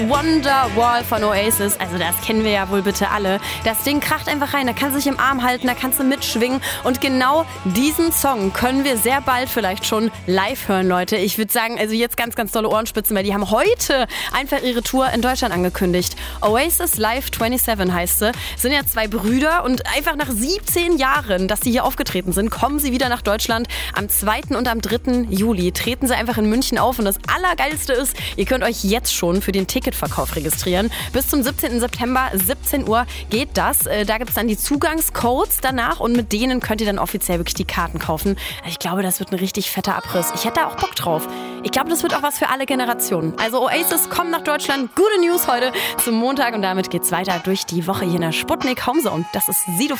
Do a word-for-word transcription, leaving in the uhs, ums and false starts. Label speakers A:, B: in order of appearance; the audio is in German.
A: Wonderwall von Oasis, also das kennen wir ja wohl bitte alle. Das Ding kracht einfach rein, da kannst du dich im Arm halten, da kannst du mitschwingen. Und genau diesen Song können wir sehr bald vielleicht schon live hören, Leute. Ich würde sagen, also jetzt ganz, ganz tolle Ohrenspitzen, weil die haben heute einfach ihre Tour in Deutschland angekündigt. Oasis Live siebenundzwanzig heißt sie. Sind ja zwei Brüder und einfach nach siebzehn Jahren, dass sie hier aufgetreten sind, kommen sie wieder nach Deutschland. Am zweiten und am dritten Juli treten sie einfach in München auf. Und das Allergeilste ist, ihr könnt euch jetzt schon für den Ticketverkauf registrieren. Bis zum siebzehnten September, siebzehn Uhr geht das. Da gibt es dann die Zugangscodes danach und mit denen könnt ihr dann offiziell wirklich die Karten kaufen. Ich glaube, das wird ein richtig fetter Abriss. Ich hätte da auch Bock drauf. Ich glaube, das wird auch was für alle Generationen. Also Oasis kommt nach Deutschland. Gute News heute zum Montag und damit geht's weiter durch die Woche hier in der Sputnik Homezone. Das ist Sido.